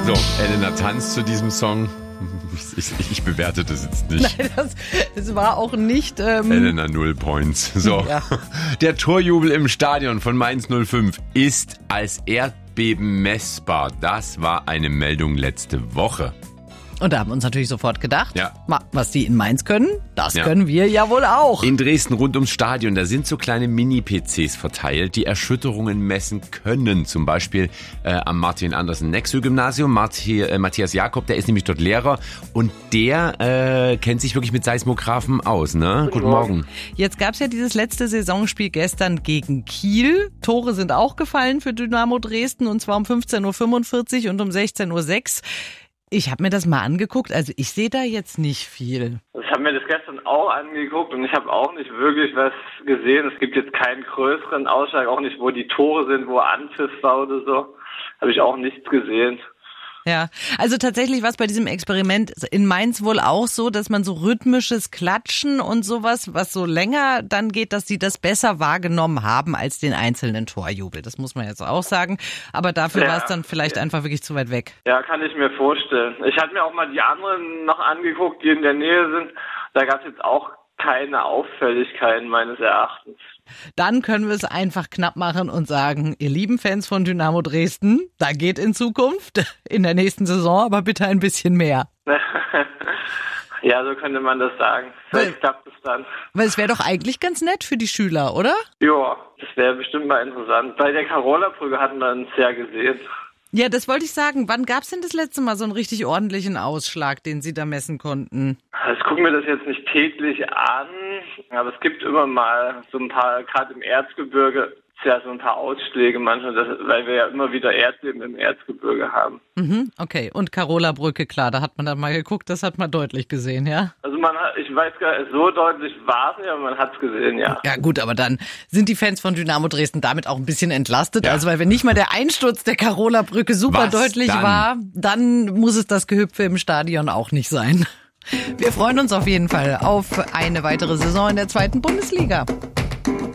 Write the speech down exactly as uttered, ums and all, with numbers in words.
So, Elena tanzt zu diesem Song. Ich, ich, ich bewerte das jetzt nicht. Nein, das, das war auch nicht... Ähm Elena null Points. So, ja. Der Torjubel im Stadion von Mainz null fünf ist als Erdbeben messbar. Das war eine Meldung letzte Woche. Und da haben wir uns natürlich sofort gedacht, ja. was die in Mainz können, das ja. können wir ja wohl auch. In Dresden rund ums Stadion, da sind so kleine Mini-P Cs verteilt, die Erschütterungen messen können. Zum Beispiel äh, am Martin-Andersen-Nexö-Gymnasium. Marti, äh, Matthias Jakob, der ist nämlich dort Lehrer und der äh, kennt sich wirklich mit Seismographen aus. Ne? Guten Morgen. Jetzt gab es ja dieses letzte Saisonspiel gestern gegen Kiel. Tore sind auch gefallen für Dynamo Dresden und zwar um fünfzehn Uhr fünfundvierzig und um sechzehn Uhr sechs. Ich habe mir das mal angeguckt, also ich sehe da jetzt nicht viel. Ich habe mir das gestern auch angeguckt und ich habe auch nicht wirklich was gesehen. Es gibt jetzt keinen größeren Ausschlag, auch nicht, wo die Tore sind, wo Anpfiff war oder so. Habe ich auch nichts gesehen. Ja, also tatsächlich war es bei diesem Experiment in Mainz wohl auch so, dass man so rhythmisches Klatschen und sowas, was so länger dann geht, dass sie das besser wahrgenommen haben als den einzelnen Torjubel. Das muss man jetzt auch sagen. Aber dafür ja. war es dann vielleicht ja. einfach wirklich zu weit weg. Ja, kann ich mir vorstellen. Ich hatte mir auch mal die anderen noch angeguckt, die in der Nähe sind. Da gab es jetzt auch keine Auffälligkeiten meines Erachtens. Dann können wir es einfach knapp machen und sagen, ihr lieben Fans von Dynamo Dresden, da geht in Zukunft, in der nächsten Saison, aber bitte ein bisschen mehr. Ja, so könnte man das sagen. Vielleicht klappt es dann. Weil es wäre doch eigentlich ganz nett für die Schüler, oder? Ja, das wäre bestimmt mal interessant. Bei der Carola-Brücke hatten wir uns ja gesehen. Ja, das wollte ich sagen. Wann gab es denn das letzte Mal so einen richtig ordentlichen Ausschlag, den Sie da messen konnten? Ich gucke mir das jetzt nicht täglich an, aber es gibt immer mal so ein paar, gerade im Erzgebirge, ja so ein paar Ausschläge manchmal, das, weil wir ja immer wieder Erdbeben im Erzgebirge haben. Mhm, okay. Und Carola-Brücke, klar, da hat man dann mal geguckt, das hat man deutlich gesehen, ja? Also man hat, ich weiß gar nicht, so deutlich war es nicht, aber man hat es gesehen, ja. Ja gut, aber dann sind die Fans von Dynamo Dresden damit auch ein bisschen entlastet. Ja. Also weil wenn nicht mal der Einsturz der Carola-Brücke super Was deutlich dann? war, dann muss es das Gehüpfe im Stadion auch nicht sein. Wir freuen uns auf jeden Fall auf eine weitere Saison in der zweiten Bundesliga.